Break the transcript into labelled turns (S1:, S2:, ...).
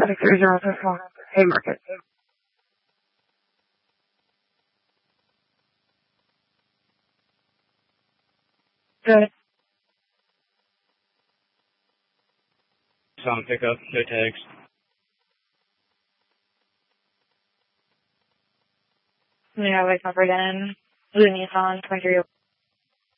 S1: 63064, Haymarket. Good.
S2: On pickup, no tags.
S1: Yeah, wake up again. Blue Nissan, 23.